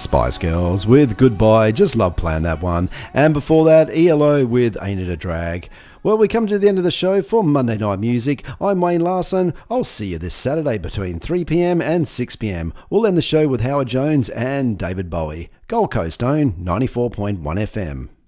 Spice Girls with Goodbye, just love playing that one. And before that, ELO with Ain't It a Drag. Well, we come to the end of the show for Monday Night Music. I'm Wayne Larson. I'll see you this Saturday between 3pm and 6pm. We'll end the show with Howard Jones and David Bowie. Gold Coast own 94.1 FM.